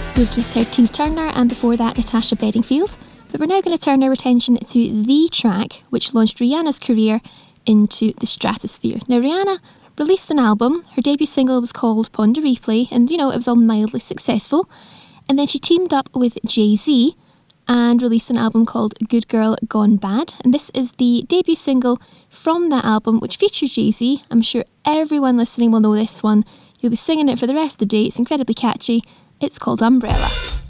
We've just heard Tina Turner and before that Natasha Bedingfield, but we're now going to turn our attention to the track which launched Rihanna's career into the stratosphere. Now Rihanna released an album, her debut single was called Ponder Replay, and it was all mildly successful, and then she teamed up with Jay-Z and released an album called Good Girl Gone Bad, and this is the debut single from that album which features Jay-Z. I'm sure everyone listening will know this one. You'll be singing it for the rest of the day. It's incredibly catchy. It's called Umbrella.